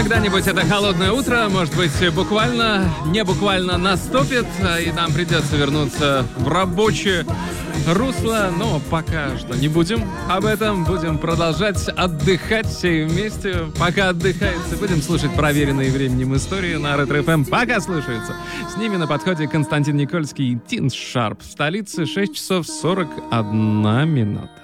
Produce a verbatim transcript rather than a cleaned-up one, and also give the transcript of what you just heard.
Когда-нибудь это холодное утро, может быть, буквально, не буквально наступит, и нам придется вернуться в рабочее русло, но пока что не будем об этом, будем продолжать отдыхать все вместе. Пока отдыхается, будем слушать проверенные временем истории на Ретро эф эм, пока слушается. С ними на подходе Константин Никольский и Тин Шарп. В столице шесть часов сорок одна минута.